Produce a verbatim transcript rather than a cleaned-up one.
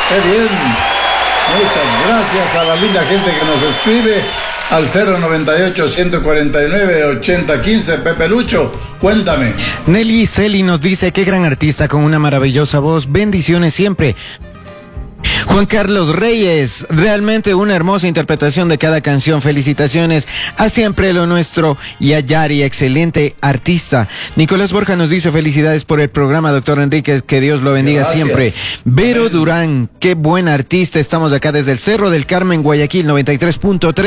Qué bien. Muchas gracias a la linda gente que nos escribe al cero noventa y ocho, ciento cuarenta y nueve, ochenta quince. Pepe Lucho, cuéntame. Nelly Celi nos dice: qué gran artista con una maravillosa voz. Bendiciones siempre. Juan Carlos Reyes, realmente una hermosa interpretación de cada canción. Felicitaciones a Siempre lo Nuestro y a Yari, excelente artista. Nicolás Borja nos dice: felicidades por el programa, doctor Enríquez, que Dios lo bendiga. Gracias. Siempre. Vero Durán, qué buen artista. Estamos acá desde el Cerro del Carmen, Guayaquil, noventa y tres punto tres.